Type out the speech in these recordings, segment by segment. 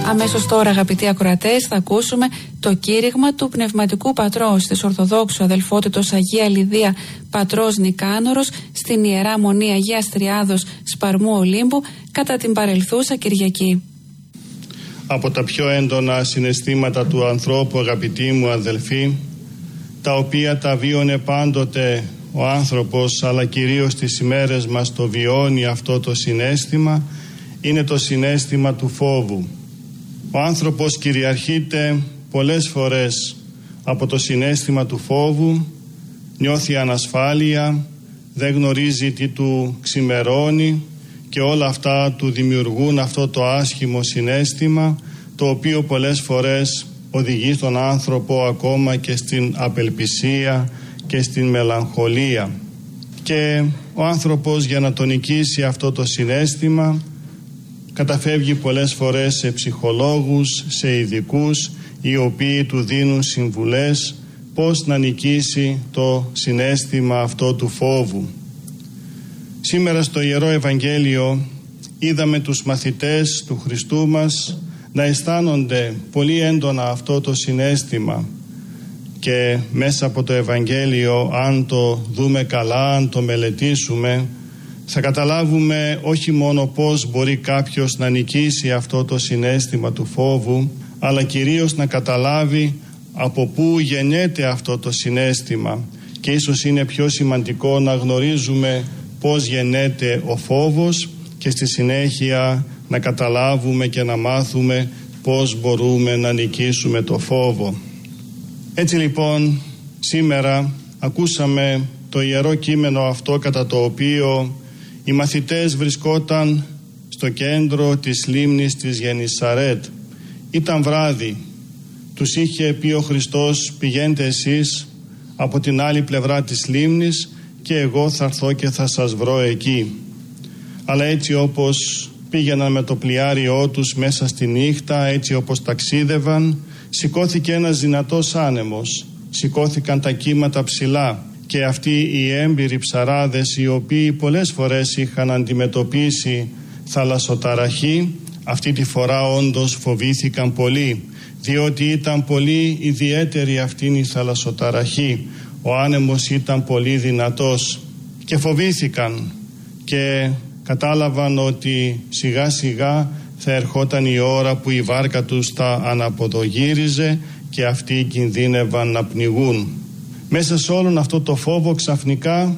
Αμέσως τώρα, αγαπητοί ακροατές, θα ακούσουμε το κήρυγμα του πνευματικού πατρός της Ορθοδόξου Αδελφότητος Αγία Λιδία Πατρός Νικάνωρος στην Ιερά Μονή Αγίας Τριάδος Σπαρμού Ολύμπου κατά την παρελθούσα Κυριακή. Από τα πιο έντονα συναισθήματα του ανθρώπου, αγαπητοί μου αδελφοί, τα οποία τα βίωνε πάντοτε ο άνθρωπος, αλλά κυρίως τις ημέρες μας το βιώνει αυτό το συναίσθημα, είναι το συναίσθημα του φόβου. Ο άνθρωπος κυριαρχείται πολλές φορές από το συναίσθημα του φόβου, νιώθει ανασφάλεια, δεν γνωρίζει τι του ξημερώνει και όλα αυτά του δημιουργούν αυτό το άσχημο συναίσθημα, το οποίο πολλές φορές οδηγεί τον άνθρωπο ακόμα και στην απελπισία και στην μελαγχολία. Και ο άνθρωπος, για να τον νικήσει αυτό το συναίσθημα, καταφεύγει πολλές φορές σε ψυχολόγους, σε ειδικούς, οι οποίοι του δίνουν συμβουλές πώς να νικήσει το συναίσθημα αυτό του φόβου. Σήμερα στο Ιερό Ευαγγέλιο είδαμε τους μαθητές του Χριστού μας να αισθάνονται πολύ έντονα αυτό το συναίσθημα, και μέσα από το Ευαγγέλιο, αν το δούμε καλά, αν το μελετήσουμε, θα καταλάβουμε όχι μόνο πώς μπορεί κάποιος να νικήσει αυτό το συναίσθημα του φόβου, αλλά κυρίως να καταλάβει από πού γεννιέται αυτό το συναίσθημα, και ίσως είναι πιο σημαντικό να γνωρίζουμε πώς γεννιέται ο φόβος και στη συνέχεια να καταλάβουμε και να μάθουμε πώς μπορούμε να νικήσουμε το φόβο. Έτσι λοιπόν, σήμερα ακούσαμε το ιερό κείμενο αυτό, κατά το οποίο οι μαθητές βρισκόταν στο κέντρο της λίμνης της Γεννησαρέτ. Ήταν βράδυ. Τους είχε πει ο Χριστός: πηγαίνετε εσείς από την άλλη πλευρά της λίμνης και εγώ θα έρθω και θα σας βρω εκεί. Αλλά έτσι όπως πήγαιναν με το πλοιάριό τους μέσα στη νύχτα, έτσι όπως ταξίδευαν, σηκώθηκε ένας δυνατός άνεμος, σηκώθηκαν τα κύματα ψηλά, και αυτοί οι έμπειροι ψαράδες, οι οποίοι πολλές φορές είχαν αντιμετωπίσει θαλασσοταραχή, αυτή τη φορά όντως φοβήθηκαν πολύ, διότι ήταν πολύ ιδιαίτερη αυτήν η θαλασσοταραχή. Ο άνεμος ήταν πολύ δυνατός και φοβήθηκαν και κατάλαβαν ότι σιγά σιγά θα ερχόταν η ώρα που η βάρκα τους θα αναποδογύριζε και αυτοί κινδύνευαν να πνιγούν. Μέσα σε όλον αυτό το φόβο ξαφνικά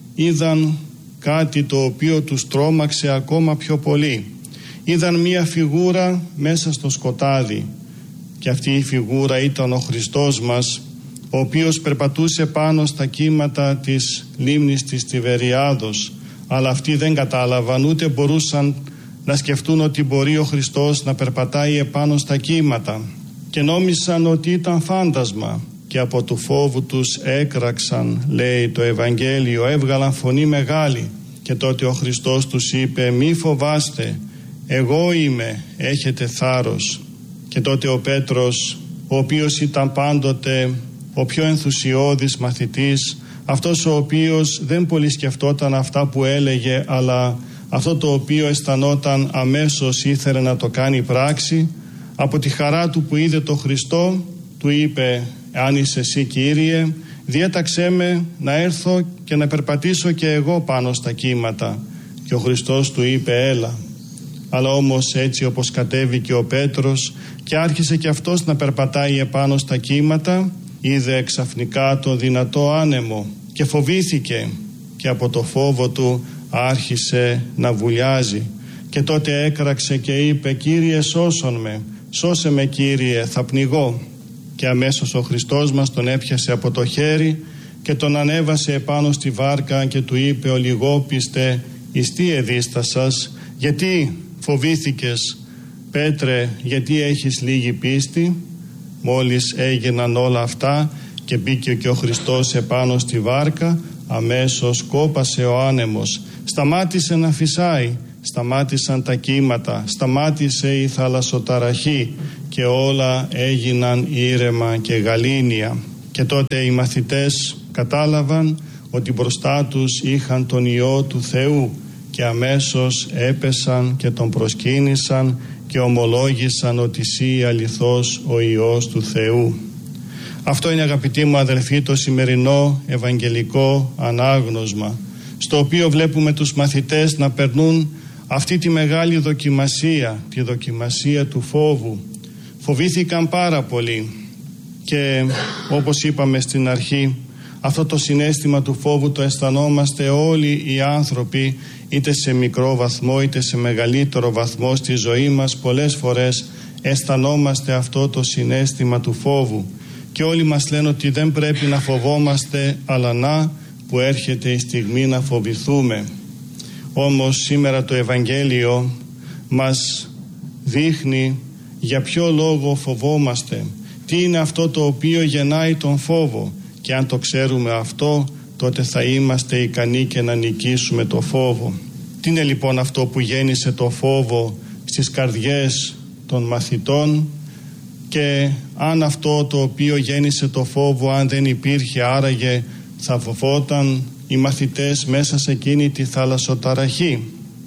είδαν κάτι το οποίο τους τρόμαξε ακόμα πιο πολύ. Είδαν μία φιγούρα μέσα στο σκοτάδι, και αυτή η φιγούρα ήταν ο Χριστός μας, ο οποίος περπατούσε πάνω στα κύματα της λίμνης της Τιβεριάδος, αλλά αυτοί δεν κατάλαβαν, ούτε μπορούσαν να σκεφτούν ότι μπορεί ο Χριστός να περπατάει επάνω στα κύματα, και νόμισαν ότι ήταν φάντασμα, και από του φόβου τους έκραξαν, λέει το Ευαγγέλιο, έβγαλαν φωνή μεγάλη, και τότε ο Χριστός τους είπε: μη φοβάστε, εγώ είμαι, έχετε θάρρος. Και τότε ο Πέτρος, ο οποίος ήταν πάντοτε ο πιο ενθουσιώδης μαθητής, αυτός ο οποίος δεν πολύ σκεφτόταν αυτά που έλεγε, αλλά αυτό το οποίο αισθανόταν αμέσως ήθελε να το κάνει πράξη, από τη χαρά του που είδε το Χριστό, του είπε: αν είσαι εσύ, Κύριε, διέταξέ με να έρθω και να περπατήσω και εγώ πάνω στα κύματα. Και ο Χριστός του είπε: έλα. Αλλά όμως έτσι όπως κατέβηκε ο Πέτρος και άρχισε και αυτός να περπατάει επάνω στα κύματα, είδε ξαφνικά το δυνατό άνεμο και φοβήθηκε, και από το φόβο του άρχισε να βουλιάζει, και τότε έκραξε και είπε: Κύριε, σώσον με, σώσε με Κύριε, θα πνιγώ. Και αμέσως ο Χριστός μας τον έπιασε από το χέρι και τον ανέβασε επάνω στη βάρκα και του είπε: ο λιγόπιστε, εις τι εδίστασας, γιατί φοβήθηκες, Πέτρε, γιατί έχεις λίγη πίστη? Μόλις έγιναν όλα αυτά και μπήκε και ο Χριστός επάνω στη βάρκα, αμέσως κόπασε ο άνεμος, σταμάτησε να φυσάει, σταμάτησαν τα κύματα, σταμάτησε η θαλασσοταραχή και όλα έγιναν ήρεμα και γαλήνια. Και τότε οι μαθητές κατάλαβαν ότι μπροστά τους είχαν τον Υιό του Θεού και αμέσως έπεσαν και τον προσκύνησαν και ομολόγησαν ότι εσύ αληθώς ο Υιός του Θεού. Αυτό είναι, αγαπητοί μου αδελφοί, το σημερινό ευαγγελικό ανάγνωσμα, στο οποίο βλέπουμε τους μαθητές να περνούν αυτή τη μεγάλη δοκιμασία, τη δοκιμασία του φόβου. Φοβήθηκαν πάρα πολύ και όπως είπαμε στην αρχή, αυτό το συναίσθημα του φόβου το αισθανόμαστε όλοι οι άνθρωποι, είτε σε μικρό βαθμό είτε σε μεγαλύτερο βαθμό στη ζωή μας. Πολλές φορές αισθανόμαστε αυτό το συναίσθημα του φόβου και όλοι μας λένε ότι δεν πρέπει να φοβόμαστε, αλλά να που έρχεται η στιγμή να φοβηθούμε. Όμως σήμερα το Ευαγγέλιο μας δείχνει για ποιο λόγο φοβόμαστε, τι είναι αυτό το οποίο γεννάει τον φόβο, και αν το ξέρουμε αυτό, τότε θα είμαστε ικανοί και να νικήσουμε το φόβο. Τι είναι λοιπόν αυτό που γέννησε το φόβο στις καρδιές των μαθητών, και αν αυτό το οποίο γέννησε το φόβο, αν δεν υπήρχε, άραγε θα φοβόταν οι μαθητές μέσα σε εκείνη τη θαλασσοταραχή?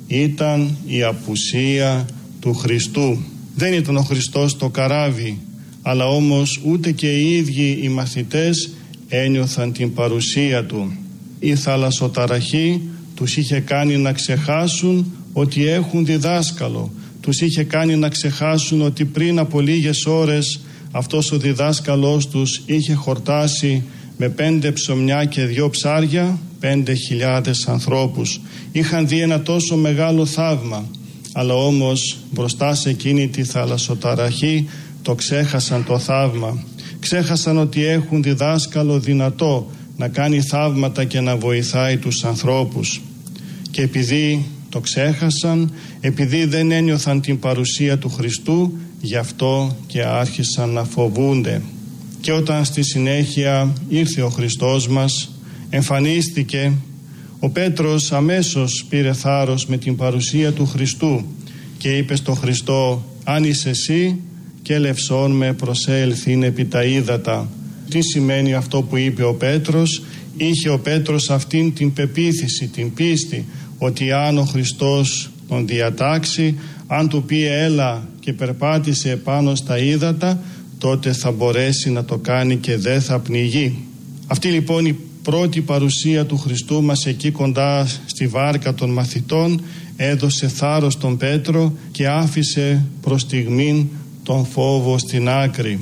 Ήταν η απουσία του Χριστού. Δεν ήταν ο Χριστός στο καράβι, αλλά όμως ούτε και οι ίδιοι οι μαθητές ένιωθαν την παρουσία Του. Η θαλασσοταραχή τους είχε κάνει να ξεχάσουν ότι έχουν διδάσκαλο. Τους είχε κάνει να ξεχάσουν ότι πριν από λίγες ώρες αυτός ο διδάσκαλός τους είχε χορτάσει με 5 ψωμιά και 2 ψάρια 5.000 ανθρώπους. Είχαν δει ένα τόσο μεγάλο θαύμα, αλλά όμως μπροστά σε εκείνη τη θαλασσοταραχή το ξέχασαν το θαύμα. Ξέχασαν ότι έχουν διδάσκαλο δυνατό να κάνει θαύματα και να βοηθάει τους ανθρώπους. Και επειδή το ξέχασαν, επειδή δεν ένιωθαν την παρουσία του Χριστού, γι' αυτό και άρχισαν να φοβούνται. Και όταν στη συνέχεια ήρθε ο Χριστός μας, εμφανίστηκε, ο Πέτρος αμέσως πήρε θάρρος με την παρουσία του Χριστού και είπε στο Χριστό: αν είσαι εσύ, και λευσόν με προσέλθειν επί τα ύδατα. Τι σημαίνει αυτό που είπε ο Πέτρος? Είχε ο Πέτρος αυτήν την πεποίθηση, την πίστη, ότι αν ο Χριστός τον διατάξει, αν του πει έλα και περπάτησε επάνω στα ύδατα, τότε θα μπορέσει να το κάνει και δεν θα πνιγεί. Αυτή λοιπόν η πρώτη παρουσία του Χριστού μας εκεί κοντά στη βάρκα των μαθητών έδωσε θάρρος στον Πέτρο και άφησε προς στιγμήν τον φόβο στην άκρη.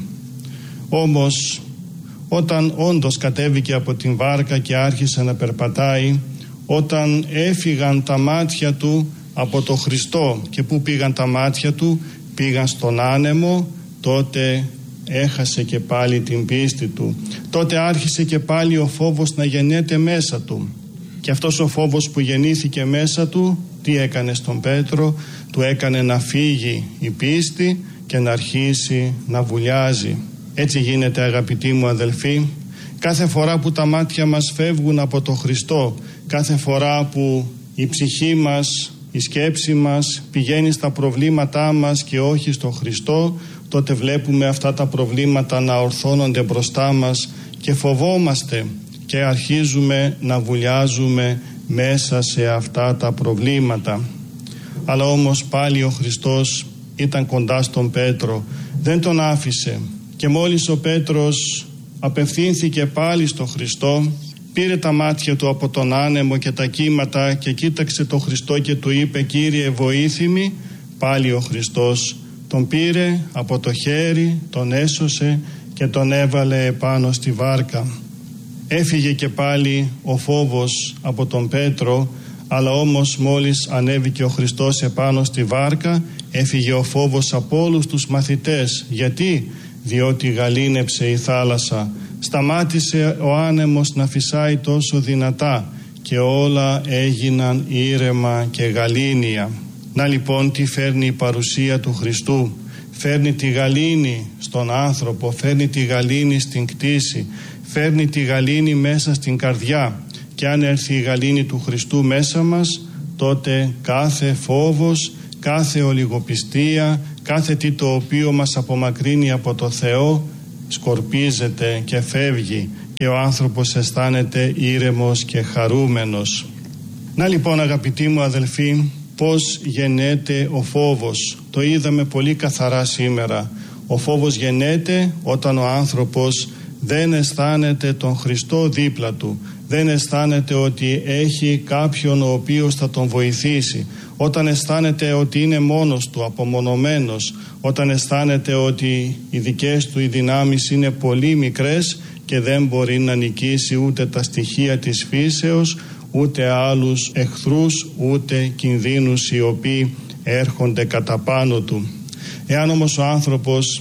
Όμως όταν όντως κατέβηκε από την βάρκα και άρχισε να περπατάει, όταν έφυγαν τα μάτια του από το Χριστό, και πού πήγαν τα μάτια του? Πήγαν στον άνεμο, τότε έχασε και πάλι την πίστη του. Τότε άρχισε και πάλι ο φόβος να γεννιέται μέσα του. Και αυτός ο φόβος που γεννήθηκε μέσα του, τι έκανε στον Πέτρο? Του έκανε να φύγει η πίστη και να αρχίσει να βουλιάζει. Έτσι γίνεται, αγαπητοί μου αδελφοί, κάθε φορά που τα μάτια μας φεύγουν από το Χριστό, κάθε φορά που η ψυχή μας, η σκέψη μας πηγαίνει στα προβλήματά μας και όχι στο Χριστό, τότε βλέπουμε αυτά τα προβλήματα να ορθώνονται μπροστά μας και φοβόμαστε και αρχίζουμε να βουλιάζουμε μέσα σε αυτά τα προβλήματα. Αλλά όμως πάλι ο Χριστός ήταν κοντά στον Πέτρο, δεν τον άφησε, και μόλις ο Πέτρος απευθύνθηκε πάλι στον Χριστό, πήρε τα μάτια του από τον άνεμο και τα κύματα και κοίταξε τον Χριστό και του είπε: Κύριε, βοήθημη. Πάλι ο Χριστός τον πήρε από το χέρι, τον έσωσε και τον έβαλε επάνω στη βάρκα. Έφυγε και πάλι ο φόβος από τον Πέτρο, αλλά όμως μόλις ανέβηκε ο Χριστός επάνω στη βάρκα, έφυγε ο φόβος από όλους τους μαθητές. Γιατί? Διότι γαλήνεψε η θάλασσα, σταμάτησε ο άνεμος να φυσάει τόσο δυνατά και όλα έγιναν ήρεμα και γαλήνια. Να λοιπόν τι φέρνει η παρουσία του Χριστού? Φέρνει τη γαλήνη στον άνθρωπο, φέρνει τη γαλήνη στην κτήση, φέρνει τη γαλήνη μέσα στην καρδιά. Και αν έρθει η γαλήνη του Χριστού μέσα μας, τότε κάθε φόβος, κάθε ολιγοπιστία, κάθε τι το οποίο μας απομακρύνει από το Θεό σκορπίζεται και φεύγει και ο άνθρωπος αισθάνεται ήρεμος και χαρούμενος. Να λοιπόν, αγαπητοί μου αδελφοί, πώς γεννέται ο φόβος. Το είδαμε πολύ καθαρά σήμερα. Ο φόβος γεννέται όταν ο άνθρωπος δεν αισθάνεται τον Χριστό δίπλα του, δεν αισθάνεται ότι έχει κάποιον ο οποίος θα τον βοηθήσει, όταν αισθάνεται ότι είναι μόνος του, απομονωμένος, όταν αισθάνεται ότι οι δικές του οι δυνάμεις είναι πολύ μικρές και δεν μπορεί να νικήσει ούτε τα στοιχεία της φύσεως, ούτε άλλους εχθρούς, ούτε κινδύνους οι οποίοι έρχονται κατά πάνω του. Εάν όμως ο άνθρωπος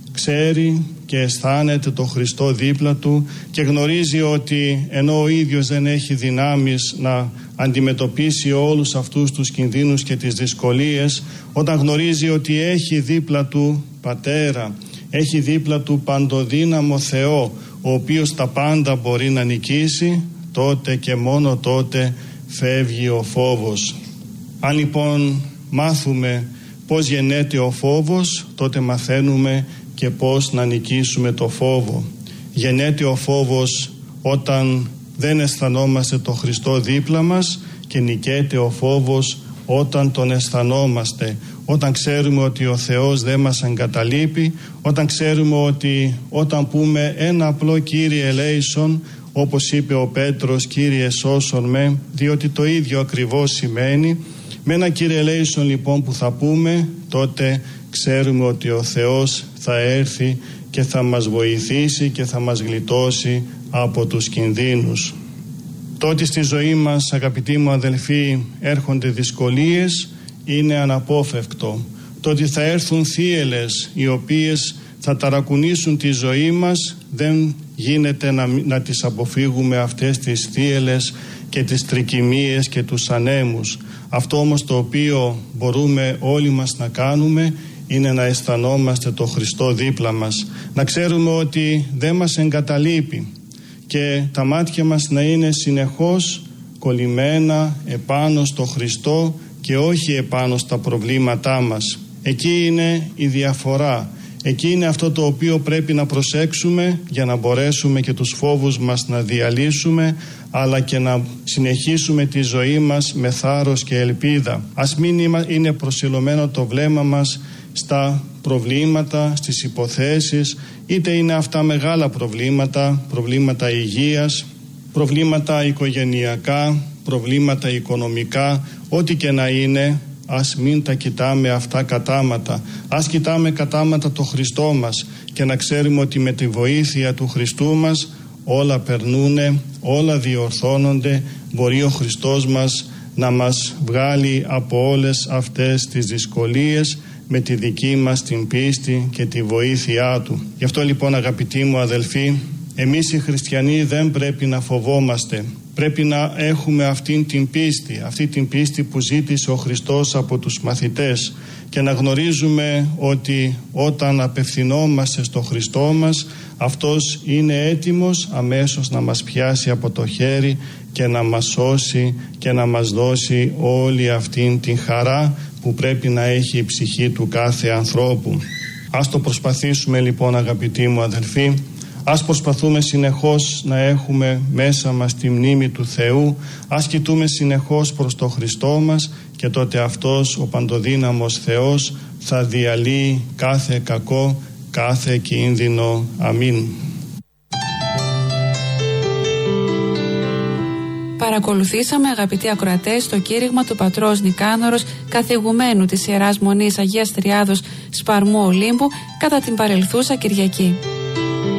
ξέρει και αισθάνεται το Χριστό δίπλα του και γνωρίζει ότι ενώ ο ίδιος δεν έχει δυνάμεις να αντιμετωπίσει όλους αυτούς τους κινδύνους και τις δυσκολίες, όταν γνωρίζει ότι έχει δίπλα του Πατέρα, έχει δίπλα του παντοδύναμο Θεό, ο οποίος τα πάντα μπορεί να νικήσει, τότε και μόνο τότε φεύγει ο φόβος. Αν λοιπόν μάθουμε πώς γεννέται ο φόβος, τότε μαθαίνουμε και πώς να νικήσουμε το φόβο. Γεννέται ο φόβος όταν δεν αισθανόμαστε το Χριστό δίπλα μας και νικέται ο φόβος όταν τον αισθανόμαστε, όταν ξέρουμε ότι ο Θεός δεν μας εγκαταλείπει, όταν ξέρουμε ότι όταν πούμε ένα απλό Κύριε ελέησον, όπως είπε ο Πέτρος, Κύριε σώσον με, διότι το ίδιο ακριβώς σημαίνει. Με ένα Κύριε ελέησον λοιπόν που θα πούμε, τότε ξέρουμε ότι ο Θεός θα έρθει και θα μας βοηθήσει και θα μας γλιτώσει από τους κινδύνους. Τότε στη ζωή μας, αγαπητοί μου αδελφοί, έρχονται δυσκολίες, είναι αναπόφευκτο. Τότε θα έρθουν θύελλες οι οποίες θα ταρακουνήσουν τη ζωή μας, δεν γίνεται να τις αποφύγουμε αυτές τις θύελλες και τις τρικυμίες και τους ανέμους. Αυτό όμως το οποίο μπορούμε όλοι μας να κάνουμε είναι να αισθανόμαστε το Χριστό δίπλα μας, να ξέρουμε ότι δεν μας εγκαταλείπει και τα μάτια μας να είναι συνεχώς κολλημένα επάνω στο Χριστό και όχι επάνω στα προβλήματά μας. Εκεί είναι η διαφορά. Εκεί είναι αυτό το οποίο πρέπει να προσέξουμε για να μπορέσουμε και τους φόβους μας να διαλύσουμε, αλλά και να συνεχίσουμε τη ζωή μας με θάρρος και ελπίδα. Ας μην είναι προσιλωμένο το βλέμμα μας στα προβλήματα, στις υποθέσεις, είτε είναι αυτά μεγάλα προβλήματα, προβλήματα υγείας, προβλήματα οικογενειακά, προβλήματα οικονομικά, ό,τι και να είναι. Ας μην τα κοιτάμε αυτά κατάματα. Ας κοιτάμε κατάματα το Χριστό μας και να ξέρουμε ότι με τη βοήθεια του Χριστού μας όλα περνούνε, όλα διορθώνονται. Μπορεί ο Χριστός μας να μας βγάλει από όλες αυτές τις δυσκολίες με τη δική μας την πίστη και τη βοήθειά Του. Γι' αυτό λοιπόν αγαπητοί μου αδελφοί, εμείς οι χριστιανοί δεν πρέπει να φοβόμαστε. Πρέπει να έχουμε αυτή την πίστη που ζήτησε ο Χριστός από τους μαθητές και να γνωρίζουμε ότι όταν απευθυνόμαστε στο Χριστό μας, Αυτός είναι έτοιμος αμέσως να μας πιάσει από το χέρι και να μας σώσει και να μας δώσει όλη αυτήν την χαρά που πρέπει να έχει η ψυχή του κάθε ανθρώπου. Ας το προσπαθήσουμε λοιπόν, αγαπητοί μου αδελφοί. Ας προσπαθούμε συνεχώς να έχουμε μέσα μας τη μνήμη του Θεού. Ας κοιτούμε συνεχώς προς το Χριστό μας και τότε αυτός ο παντοδύναμος Θεός θα διαλύει κάθε κακό, κάθε κίνδυνο. Αμήν. Παρακολουθήσαμε, αγαπητοί ακροατές, το κήρυγμα του πατρός Νικάνωρος, καθηγουμένου της Ιεράς Μονής Αγίας Τριάδος Σπαρμού Ολύμπου, κατά την παρελθούσα Κυριακή.